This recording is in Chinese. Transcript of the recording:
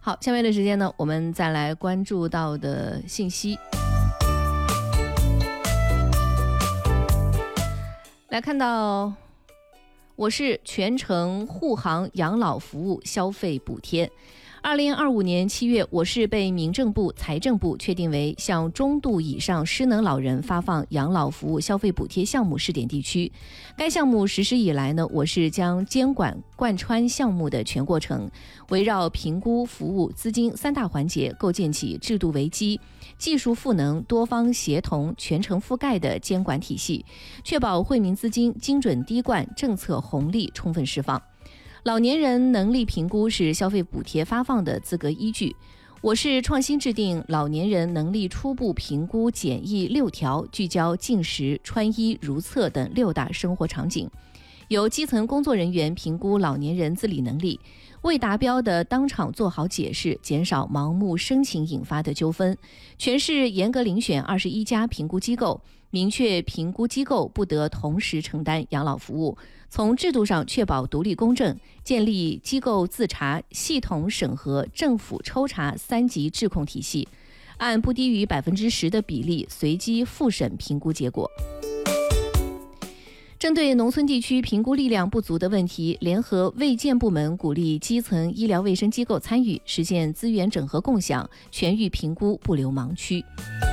好，下面的时间呢，我们再来关注到的信息。来看到，我市全程护航养老服务消费补贴。2025年7月，我市被民政部、财政部确定为向中度以上失能老人发放养老服务消费补贴项目试点地区。该项目实施以来呢，我市将监管贯穿项目的全过程，围绕评估、服务、资金3大环节，构建起制度为基、技术赋能、多方协同、全程覆盖的监管体系，确保惠民资金精准滴灌，政策红利充分释放。老年人能力评估是消费补贴发放的资格依据。我市创新制定老年人能力初步评估简易6条，聚焦进食、穿衣、如厕等6大生活场景，由基层工作人员评估老年人自理能力，未达标的当场做好解释，减少盲目申请引发的纠纷。全市严格遴选21家评估机构，明确评估机构不得同时承担养老服务，从制度上确保独立公正，建立机构自查、系统审核、政府抽查3级质控体系，按不低于10%的比例随机复审评估结果。针对农村地区评估力量不足的问题，联合卫健部门鼓励基层医疗卫生机构参与，实现资源整合共享，全域评估不留盲区。